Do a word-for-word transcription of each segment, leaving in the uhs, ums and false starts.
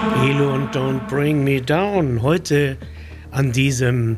Elo und Don't Bring Me Down. Heute an diesem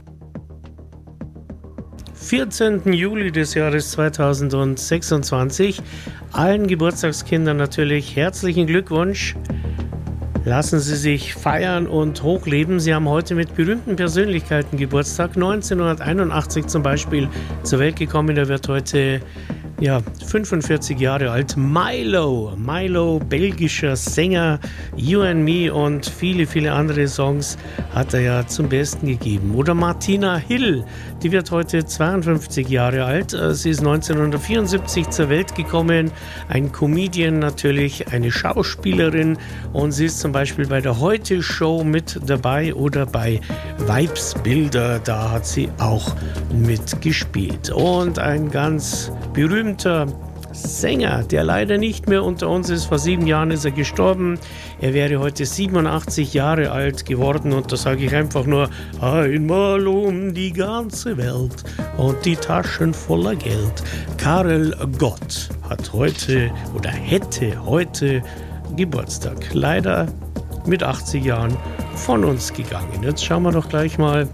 vierzehnten Juli des Jahres zweitausendsechsundzwanzig. Allen Geburtstagskindern natürlich herzlichen Glückwunsch. Lassen Sie sich feiern und hochleben. Sie haben heute mit berühmten Persönlichkeiten Geburtstag. neunzehnhunderteinundachtzig zum Beispiel zur Welt gekommen. Er wird heute ja, fünfundvierzig Jahre alt. Milo, Milo, belgischer Sänger, You and Me und viele, viele andere Songs hat er ja zum Besten gegeben. Oder Martina Hill, die wird heute zweiundfünfzig Jahre alt. Sie ist neunzehnhundertvierundsiebzig zur Welt gekommen. Ein Comedian natürlich, eine Schauspielerin und sie ist zum Beispiel bei der Heute-Show mit dabei oder bei Weibsbilder, da hat sie auch mitgespielt. Und ein ganz berühmter Sänger, der leider nicht mehr unter uns ist. Vor sieben Jahren ist er gestorben. Er wäre heute siebenundachtzig Jahre alt geworden und da sage ich einfach nur einmal um die ganze Welt und die Taschen voller Geld. Karel Gott hat heute oder hätte heute Geburtstag. Leider mit achtzig Jahren von uns gegangen. Jetzt schauen wir doch gleich mal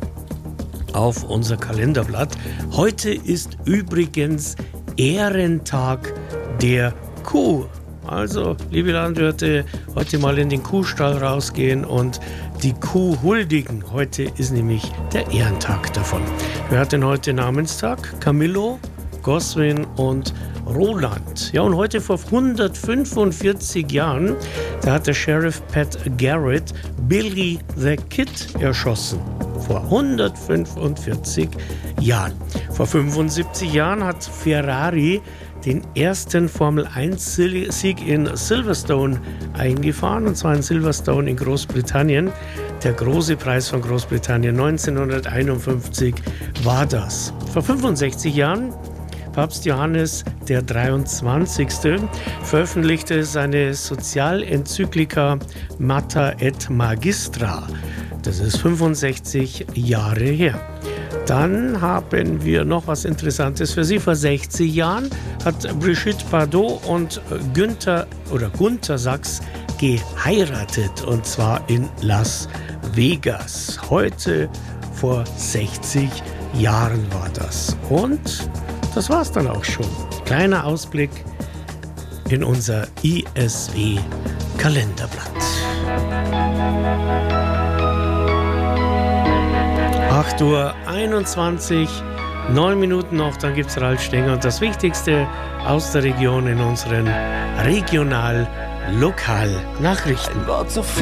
auf unser Kalenderblatt. Heute ist übrigens Ehrentag der Kuh. Also, liebe Landwirte, heute mal in den Kuhstall rausgehen und die Kuh huldigen. Heute ist nämlich der Ehrentag davon. Wer hat denn heute Namenstag? Camillo, Goswin und Roland. Ja, und heute vor hundertfünfundvierzig Jahren, da hat der Sheriff Pat Garrett Billy the Kid erschossen. Vor hundertfünfundvierzig Jahren. Vor fünfundsiebzig Jahren hat Ferrari den ersten Formel eins Sieg in Silverstone eingefahren, und zwar in Silverstone in Großbritannien. Der große Preis von Großbritannien, neunzehnhunderteinundfünfzig war das. Vor fünfundsechzig Jahren Papst Johannes der dreiundzwanzigste veröffentlichte seine Sozialenzyklika Mater et Magistra. Das ist fünfundsechzig Jahre her. Dann haben wir noch was Interessantes für Sie. Vor sechzig Jahren hat Brigitte Bardot und Günther oder Gunter Sachs geheiratet, und zwar in Las Vegas. Heute vor sechzig Jahren war das. Und das war's dann auch schon. Kleiner Ausblick in unser I S W-Kalenderblatt. acht Uhr einundzwanzig, neun Minuten noch, dann gibt's Ralf Stenger und das Wichtigste aus der Region in unseren Regional-Lokal-Nachrichten.